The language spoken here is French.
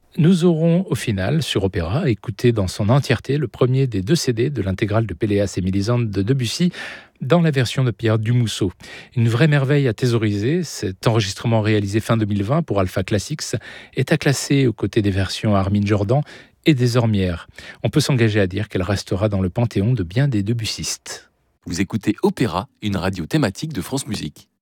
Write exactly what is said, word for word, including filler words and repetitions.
Nous aurons au final, sur Opéra, écouté dans son entièreté le premier des deux C D de l'intégrale de Péléas et Mélisande de Debussy, dans la version de Pierre Dumousseau. Une vraie merveille à thésauriser, cet enregistrement réalisé fin deux mille vingt pour Alpha Classics est à classer aux côtés des versions Armin Jordan et des Ormières. On peut s'engager à dire qu'elle restera dans le panthéon de bien des Debussystes. Vous écoutez Opéra, une radio thématique de France Musique.